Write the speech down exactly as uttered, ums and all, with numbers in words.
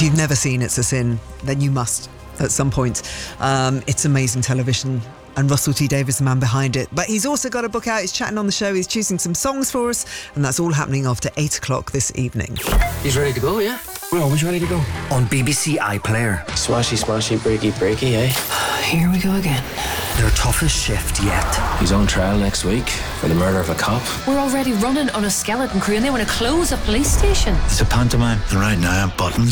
If you've never seen It's a Sin, then you must at some point. Um, it's amazing television. And Russell T Davies, the man behind it. But he's also got a book out. He's chatting on the show. He's choosing some songs for us. And that's all happening after eight o'clock this evening. He's ready to go, yeah? We're always ready to go. On B B C iPlayer. Smashy, smashy, breaky, breaky, eh? Here we go again. Their toughest shift yet. He's on trial next week for the murder of a cop. We're already running on a skeleton crew and they want to close a police station. It's a pantomime. And right now I'm buttons.